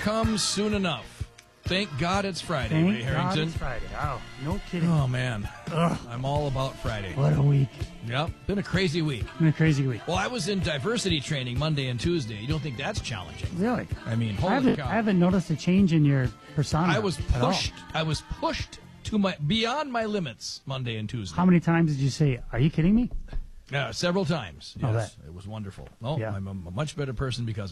come soon enough. Thank God it's Friday, Thank Ray God Harrington. it's Friday. Oh, no kidding. Oh, man. Ugh. I'm all about Friday. What a week. Yep. Been a crazy week. Been a crazy week. Well, I was in diversity training Monday and Tuesday. You don't think that's challenging? Really? I mean, I holy cow. haven't noticed a change in your persona. I was at all. pushed to beyond my limits Monday and Tuesday. How many times did you say, "Are you kidding me"? Several times. Oh, Yes. that. It was wonderful. Oh, Yeah. I'm a much better person because